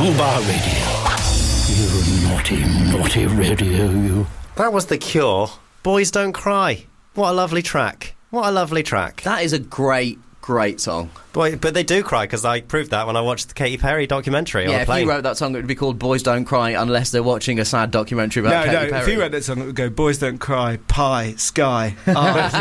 Bar Radio. You naughty, naughty radio, you. That was The Cure. Boys Don't Cry. What a lovely track. What a lovely track. That is a great song. Boy, but they do cry, because I proved that when I watched the Katy Perry documentary on the plane. If you wrote that song, it would be called Boys Don't Cry unless they're watching a sad documentary about Katy Perry. No, if you wrote that song, it would go Boys Don't Cry, Pie, Sky, Eyes.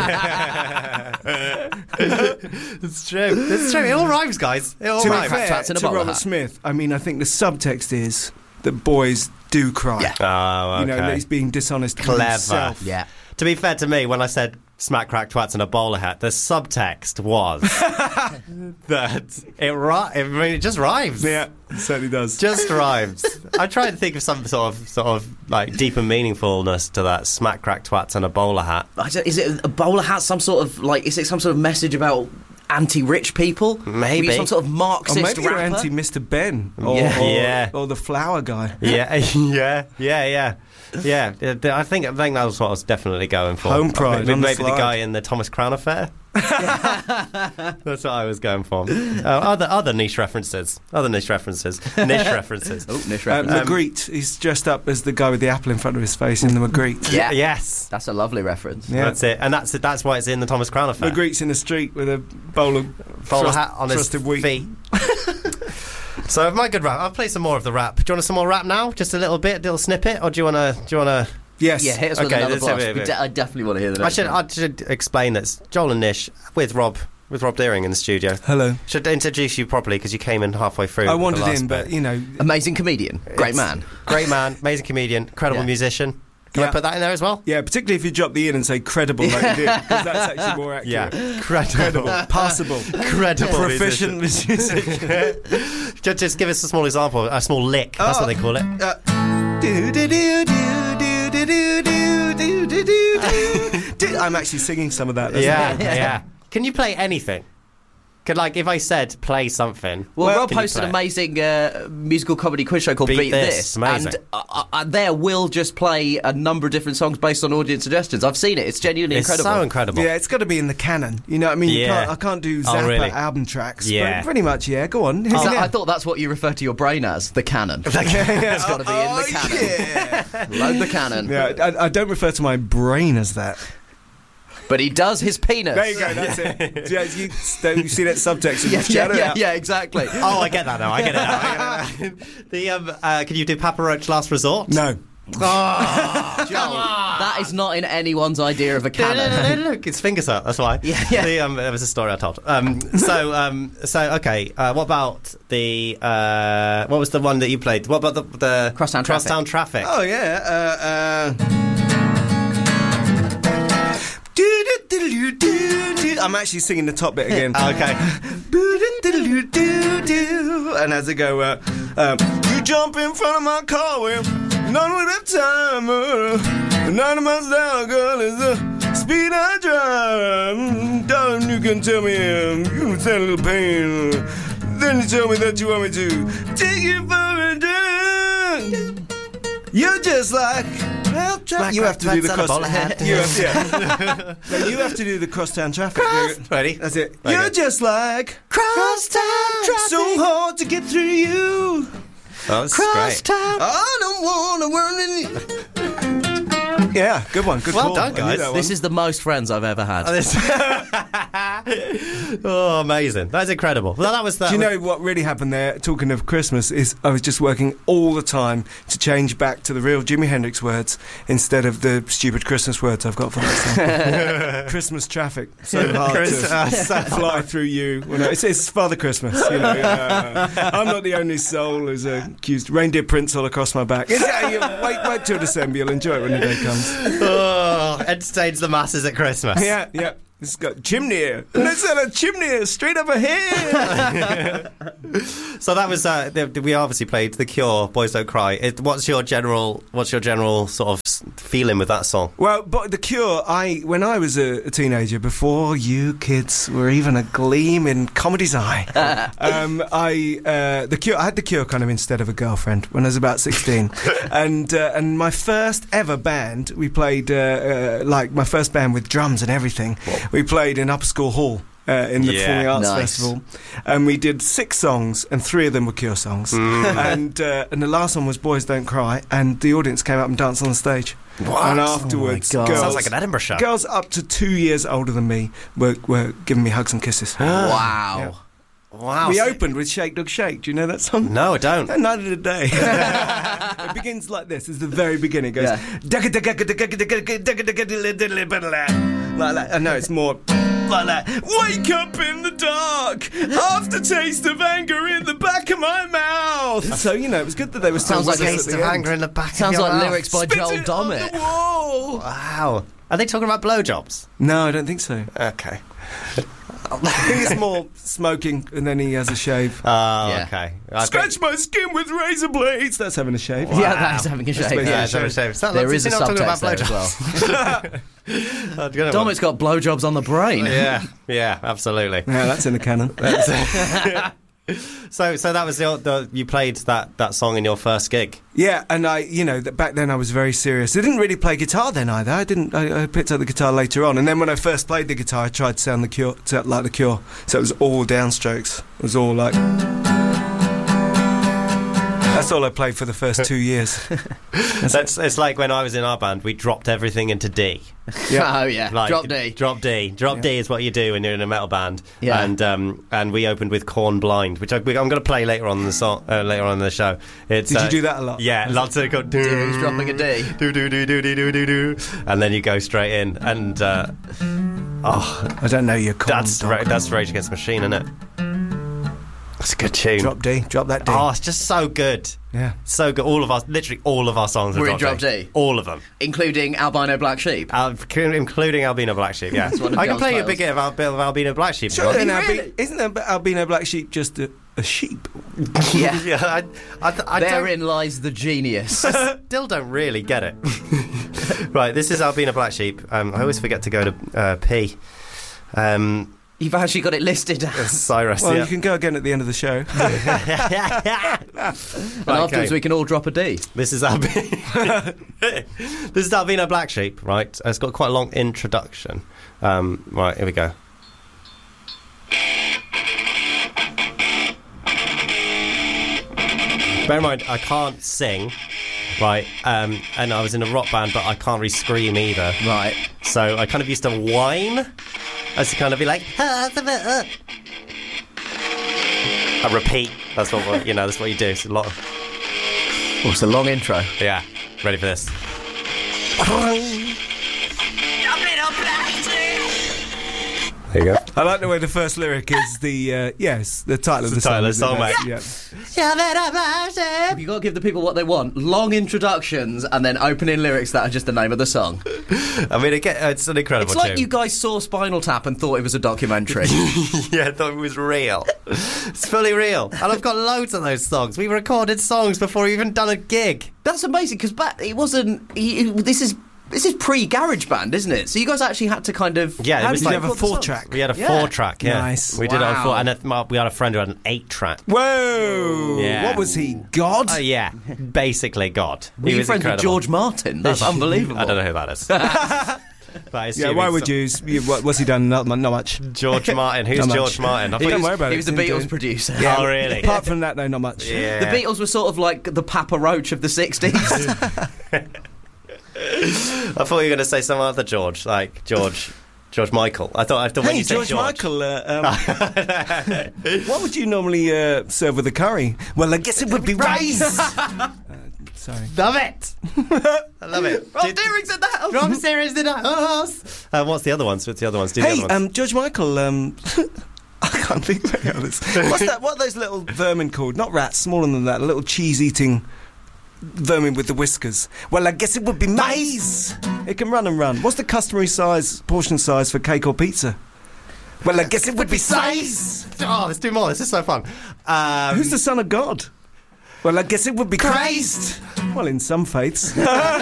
It's true. It's true. It all rhymes, guys. It all rhymes. Fair, to Robert Smith, I mean, I think the subtext is that boys do cry. Yeah. Oh, okay. You know, that he's being dishonest with Clever. himself. Yeah. To be fair to me, when I said smack, crack, twats and a bowler hat, the subtext was that it just rhymes. Yeah, it certainly does. Just rhymes. I try to think of some sort of like deeper meaningfulness to that smack, crack, twats and a bowler hat. Is it a bowler hat? Some sort of is it some sort of message about anti-rich people? Maybe. Were you some sort of Marxist or maybe you're rapper? anti-Mr. Ben. Or the flower guy. Yeah. I think that was what I was definitely going for. Home pride. Maybe the guy in the Thomas Crown Affair. That's what I was going for. Other niche references. Niche references. Oh, niche references. Magritte. He's dressed up as the guy with the apple in front of his face in the Magritte. Yeah. Yes. That's a lovely reference. Yeah. That's it. And that's why it's in the Thomas Crown Affair. Magritte's in the street with a bowler hat on his feet. So my good rap. I'll play some more of the rap. Do you want some more rap now? Just a little bit, a little snippet, or do you want to? Yes. Yeah, hit us with another blast. I definitely want to hear the next one. I should explain that Joel and Nish with Rob Deering in the studio. Hello. Should introduce you properly because you came in halfway through. I wandered in, but you know, amazing comedian, great man, amazing comedian, incredible musician. Can I put that in there as well? Yeah, particularly if you drop the in and say credible like you did, because that's actually more accurate. Yeah, credible, passable, credible, proficient musician. Just give us a small example, a small lick. That's what they call it. I'm actually singing some of that. Yeah. Can you play anything? If I said play something. Well, Rob hosts an amazing musical comedy quiz show called Beat This. Amazing. And there will just play a number of different songs based on audience suggestions. I've seen it. It's genuinely incredible. It's so incredible. Yeah, it's got to be in the canon. You know what I mean? Yeah. I can't do Zappa album tracks. Yeah. But pretty much, yeah. Go on. I thought that's what you refer to your brain as, the canon. It's got to be in the canon. Yeah. Load the canon. Yeah, I don't refer to my brain as that. But he does his penis. There you go, that's it. Yeah, you see that subtext? Yeah, exactly. Oh, I get that now. Can you do Papa Roach Last Resort? No. Oh, Joel, that is not in anyone's idea of a canon. Look, it's fingers up. That's why. Yeah. There was a story I told. Okay. What about the? What was the one that you played? What about the Crosstown Traffic? Oh yeah. I'm actually singing the top bit again. Okay. And as I go, you jump in front of my car with none with that time. 90 miles an hour, girl, is the speed I drive. Darling, you can tell me you stand a little pain. Then you tell me that you want me to take you for a drive. You're just like. You have to do the crosstown traffic. Ready? That's it. Very You're good. just like crosstown traffic. So hard to get through you. Oh, this is great. I don't want to run in. Yeah, good one. Good Well call. done, guys. This is the most friends I've ever had. Oh, amazing. That's incredible. Well, that was that. Do you know what really happened there? Talking of Christmas, is I was just working all the time to change back to the real Jimi Hendrix words instead of the stupid Christmas words I've got for that song. Christmas traffic. So hard to fly through you. Well, no, it's Father Christmas. You know, I'm not the only soul who's accused. Reindeer prints all across my back. Wait till December. You'll enjoy it when the day comes. Entertains the masses at Christmas. Yeah. It's got chimney. Let's have a chimney straight up ahead. So that was we obviously played The Cure, Boys Don't Cry. What's your general sort of feeling with that song? Well, but The Cure, when I was a teenager, before you kids were even a gleam in comedy's eye, The Cure, I had The Cure kind of instead of a girlfriend when I was about 16, and my first ever band, we played like my first band with drums and everything. Whoa. We played in Upper School Hall in the Performing Arts Nice. Festival, and we did 6 songs, and 3 of them were Cure songs, and the last one was Boys Don't Cry, and the audience came up and danced on the stage. What? And afterwards, Oh my God. girls, Sounds like an Edinburgh show. girls up to 2 years older than me were giving me hugs and kisses. Wow. Wow. We so- opened with Shake Dog Shake. Do you know that song? No, I don't. And neither did they. It begins like this. It's the very beginning. It goes like that. And no, it's more like that. Wake up in the dark, aftertaste of anger in the back of my mouth. So you know, it was good that they were still Sounds like with us Taste at of the end. anger in the back Sounds of your like mouth. lyrics by Spit Joel it on Dommett. the wall. Wow. Are they talking about blowjobs? No, I don't think so. Okay. I think it's more smoking, and then he has a shave. Oh, Yeah. okay. Scratch my skin with razor blades. That's having a shave. Yeah, that's having a shave. basically Yeah, a it's having a shave. It's not- There it's is a not talking about subtext there as blowjobs. well. Well. Dommett's got blowjobs on the brain. Yeah, absolutely. Yeah, that's in the canon. So that was you played that song in your first gig. Yeah, and back then I was very serious. I didn't really play guitar then either. I picked up the guitar later on, and then when I first played the guitar, I tried to sound like the Cure. So it was all downstrokes. It was all like. That's all I played for the first 2 years. It's like when I was in our band, we dropped everything into D. Oh, yeah. Like, Drop D. Drop D. Drop D is what you do when you're in a metal band. Yeah. And we opened with Corn Blind, which I'm going to play later on in the song, later on in the show. It's, Did you do that a lot? Yeah, lots of Dude, who's dropping a D? do, and then you go straight in, and I don't know your corn. that's Rage Against the Machine, isn't it? It's a good tune. Drop D. Drop that D. Oh, it's just so good. Yeah. So good. Literally all of our songs We're are in Drop D. All of them. Including Albino Black Sheep. Including Albino Black Sheep, yeah. one of I can John's play you a titles. bit of Albino Black Sheep. Sure, if you then want. isn't Albino Black Sheep just a sheep? Yeah. Yeah, I Therein lies the genius. still don't really get it. Right, this is Albino Black Sheep. I always forget to go to P. You've actually got it listed. Cyrus, Well, yeah. you can go again at the end of the show. And afterwards we can all drop a D. This is this is Albino Black Sheep, right? It's got quite a long introduction. Right, here we go. Bear in mind, I can't sing, right? And I was in a rock band, but I can't really scream either. Right. So I kind of used to whine as to kind of be like, I repeat. That's what that's what you do. It's a lot of, Oh, it's a long intro. yeah. Ready for this? There you go. I like the way the first lyric is the title of the title of the song, song, isn't mate. it? Yeah. You've got to give the people what they want. Long introductions and then opening lyrics that are just the name of the song. I mean, it's an incredible It's like tune. you guys saw Spinal Tap and thought it was a documentary. Yeah, I thought it was real. It's fully real. And I've got loads of those songs. We recorded songs before we even done a gig. That's amazing because it wasn't. This is pre-Garage Band, isn't it? So you guys actually had to kind of. Yeah, it how was did like you have a record the songs? 4-track. We had a Yeah. 4-track, yeah. Nice. We did it on Wow. 4, and we had a friend who had an 8-track. Whoa! Yeah. What was he? God? Yeah, basically God. Were He you was friends with incredible. George Martin? That's unbelievable. I don't know who that is. But I Yeah, assume why he's would you? What's he done? Not much. George Martin. Who's Not much. George Martin? I He thought Don't was, worry about he it. was the Didn't do Beatles it. producer. Oh, really? Apart from that, no, not much. Yeah. The Beatles were sort of like the Papa Roach of the 60s. I thought you were going to say some other George, like George Michael. I thought when Hey, you said George Michael, what would you normally serve with a curry? Well, I guess it would be rice. Sorry. Love it. I love it. Rob Deering's in the house. Rob Deering's in the house. What's the other ones? What's the other ones? Do the Hey, other ones. George Michael. I can't think of any others. What's that? What are those little vermin called? Not rats, smaller than that. Little cheese-eating vermin with the whiskers. Well, I guess it would be mice. It can run and run. What's the customary portion size for cake or pizza? Well, I guess it would be size. Oh, let's do more. This is so fun. Who's the son of God? Well, I guess it would be Christ. Well, in some faiths.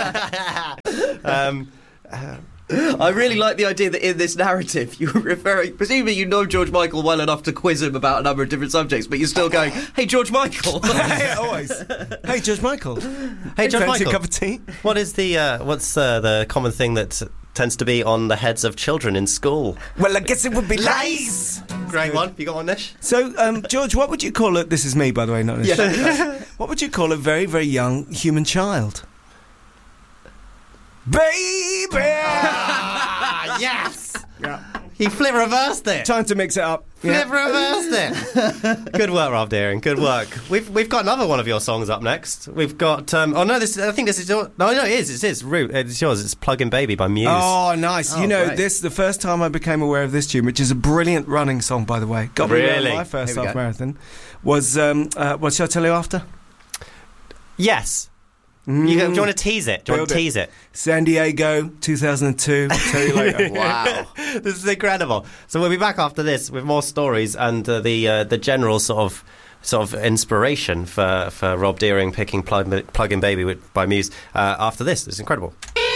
I really like the idea that in this narrative you're referring, presumably you know George Michael well enough to quiz him about a number of different subjects, but you're still going, hey, George Michael. Hey, always. Hey, George Michael. Hey, George Fancy Michael. a cup of tea? What is the what's the common thing that tends to be on the heads of children in school. Well, I guess it would be nice. Great one. You got one, Nish? So, George, what would you call it? This is me, by the way, not Nish. What would you call a very, very young human child? Baby! Yes! Yeah. He flip reversed it. Time to mix it up. Flip reversed it. Good work, Rob Deering. Good work. We've got another one of your songs up next. We've got I think this is your. No, it is. It's Root. It's yours. It's Plug-in Baby by Muse. Oh, nice. Oh, great. The first time I became aware of this tune, which is a brilliant running song, by the way. Got me around my first half marathon. Was what shall I tell you after? Yes. Do you want to tease it? Do you want to tease it? San Diego, 2002. Tell you later. Wow. This is incredible. So we'll be back after this with more stories and the general sort of inspiration for Rob Deering picking Plug-in Baby by Muse after this. It's incredible.